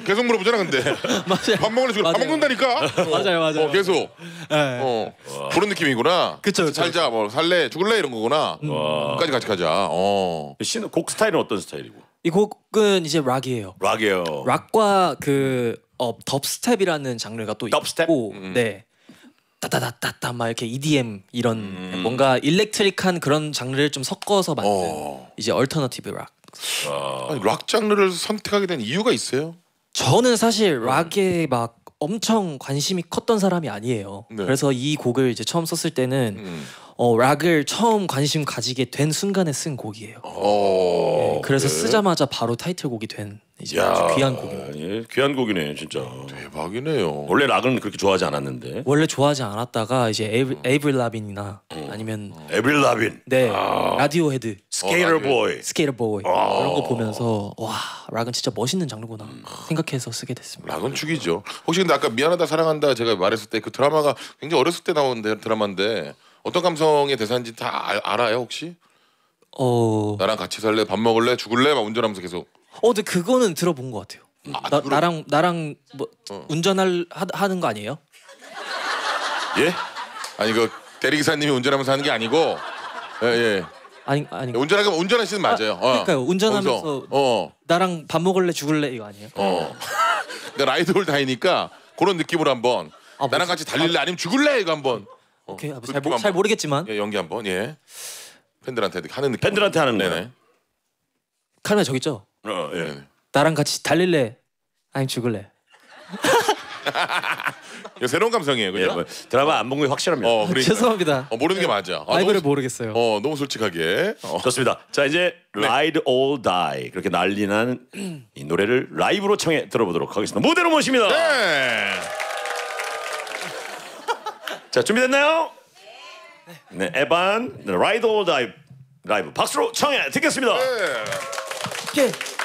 계속 물어보잖아 근데. 맞아요. 밥 먹을래 지금 밥 먹는다니까. 맞아요. 계속. 네. 그런 느낌이구나. 그쵸. 살자 뭐 살래 죽을래 이런 거구나. 끝까지 같이 가자. 씨는 곡 스타일은 어떤 스타일이고? 이 곡은 이제 락이에요. 락이에요. 락과 그 덥스텝이라는 장르가 또 덥스텝? 있고, 네. 따다다다다 막 이렇게 EDM 이런 뭔가 일렉트릭한 그런 장르를 좀 섞어서 만든 이제 얼터너티브 락. 아니, 락 장르를 선택하게 된 이유가 있어요? 저는 사실 락에 막 엄청 관심이 컸던 사람이 아니에요. 네. 그래서 이 곡을 이제 처음 썼을 때는 락을 처음 관심 가지게 된 순간에 쓴 곡이에요. 네, 그래서 쓰자마자 바로 타이틀곡이 된 이제 아주 귀한 곡입니다. 예, 귀한 곡이네 진짜. 대박이네요. 원래 락은 그렇게 좋아하지 않았는데. 원래 좋아하지 않았다가 이제 에이브릴 라빈이나 아니면 에브릴 라빈. 네 라디오 헤드, 스케이터 보이. 스케이터 보이 이런 거 보면서 와 락은 진짜 멋있는 장르구나 생각해서 쓰게 됐습니다. 락은 죽이죠. 혹시 근데 아까 미안하다 사랑한다 제가 말했을 때 그 드라마가 굉장히 어렸을 때 나온 드라마인데 어떤 감성의 대사인지 다 알아요 혹시? 나랑 같이 살래, 밥 먹을래, 죽을래 막 운전하면서 계속. 근데 그거는 들어본 것 같아요. 나랑 뭐 하는 거 아니에요? 예? 아니 그 대리기사님이 운전하면서 하는 게 아니고 예. 아니 운전하면 운전하시는 맞아요. 그러니까요. 운전하면서 거기서, 나랑 밥 먹을래 죽을래 이거 아니에요? 근데 라이드 올 다이니까 그런 느낌으로 한번 나랑 같이 달릴래 아니면 죽을래 이거 한번. 오케이. 잘 모르겠지만 예, 연기 한번 예. 팬들한테 하는 느낌. 팬들한테 하는 거네. 네네. 카메라 저기 있죠? 예. 나랑 같이 달릴래 아니면 죽을래? 이거 새로운 감성이에요, 그죠? 예, 뭐, 드라마 안 본 게 확실합니다. 그러니까. 죄송합니다. 모르는 게 맞아. 라이브를 너무, 모르겠어요. 너무 솔직하게. 좋습니다. 자 이제 Ride or Die 그렇게 난리난 이 노래를 라이브로 청해 들어보도록 하겠습니다. 무대로 모십니다. 네. 자 준비됐나요? 네, 에반 Ride or Die 라이브 박수로 청해 듣겠습니다. 네. 오케이.